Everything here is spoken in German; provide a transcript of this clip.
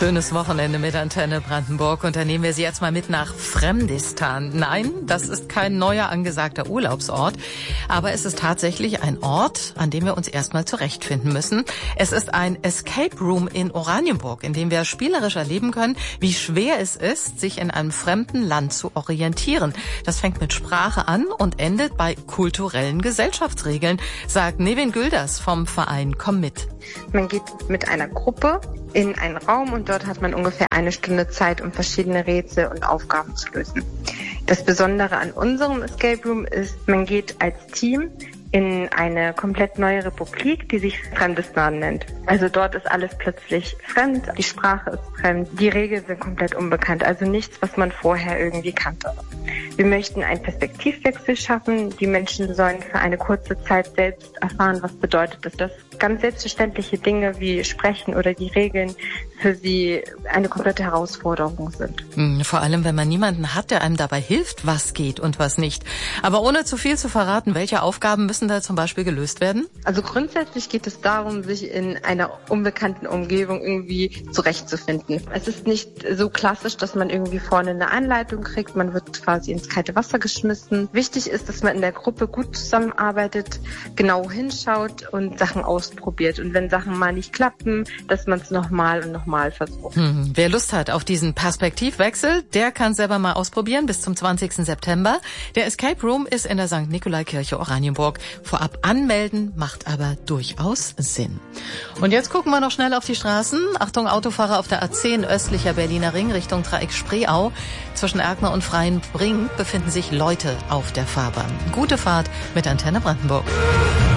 Schönes Wochenende mit Antenne Brandenburg. Und da nehmen wir Sie jetzt mal mit nach Fremdistan. Nein, das ist kein neuer angesagter Urlaubsort, aber es ist tatsächlich ein Ort, an dem wir uns erstmal zurechtfinden müssen. Es ist ein Escape Room in Oranienburg, in dem wir spielerisch erleben können, wie schwer es ist, sich in einem fremden Land zu orientieren. Das fängt mit Sprache an und endet bei kulturellen Gesellschaftsregeln, sagt Nevin Gülders vom Verein Komm mit. Man geht mit einer Gruppe in einen Raum und dort hat man ungefähr 1 Stunde Zeit, um verschiedene Rätsel und Aufgaben zu lösen. Das Besondere an unserem Escape Room ist, man geht als Team in eine komplett neue Republik, die sich Fremdistan nennt. Also dort ist alles plötzlich fremd, die Sprache ist fremd, die Regeln sind komplett unbekannt, also nichts, was man vorher irgendwie kannte. Wir möchten einen Perspektivwechsel schaffen. Die Menschen sollen für eine kurze Zeit selbst erfahren, was bedeutet es, dass ganz selbstverständliche Dinge wie Sprechen oder die Regeln für sie eine komplette Herausforderung sind. Vor allem, wenn man niemanden hat, der einem dabei hilft, was geht und was nicht. Aber ohne zu viel zu verraten, welche Aufgaben müssen da zum Beispiel gelöst werden? Also grundsätzlich geht es darum, sich in einer unbekannten Umgebung irgendwie zurechtzufinden. Es ist nicht so klassisch, dass man irgendwie vorne eine Anleitung kriegt. Man wird quasi ins kalte Wasser geschmissen. Wichtig ist, dass man in der Gruppe gut zusammenarbeitet, genau hinschaut und Sachen ausprobiert. Und wenn Sachen mal nicht klappen, dass man es nochmal und nochmal versucht. Wer Lust hat auf diesen Perspektivwechsel, der kann selber mal ausprobieren bis zum 20. September. Der Escape Room ist in der St. Nikolaikirche Oranienburg. Vorab anmelden macht aber durchaus Sinn. Und jetzt gucken wir noch schnell auf die Straßen. Achtung, Autofahrer auf der A10 östlicher Berliner Ring Richtung Dreieck Spreeau. Zwischen Erkner und Freienbrink befinden sich Leute auf der Fahrbahn. Gute Fahrt mit Antenne Brandenburg.